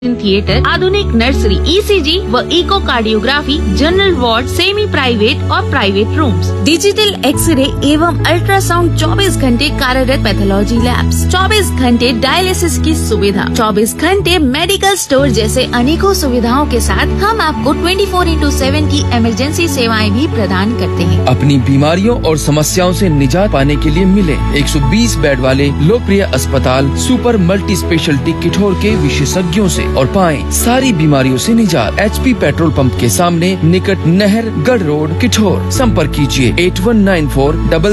Theatre, आधुनिक nursery, ECG व echocardiography, general ward, semi private और प्राइवेट रूम्स, डिजिटल एक्सरे एवं अल्ट्रासाउंड 24 घंटे कार्यरत, पैथोलॉजी लैब्स, 24 घंटे डायलिसिस की सुविधा, 24 घंटे मेडिकल स्टोर जैसे अनेकों सुविधाओं के साथ हम आपको 24/7 की इमरजेंसी सेवाएं भी प्रदान करते हैं। अपनी बीमारियों और समस्याओं से निजात पाने के लिए मिले 120 बेड वाले लोकप्रिय अस्पताल सुपर मल्टी स्पेशलिटी किठौर के विशेषज्ञों से और पाएं सारी बीमारियों से निजात। HP पेट्रोल पंप के सामने, निकट नहर, गढ़ रोड, किठौर। संपर्क कीजिए 8194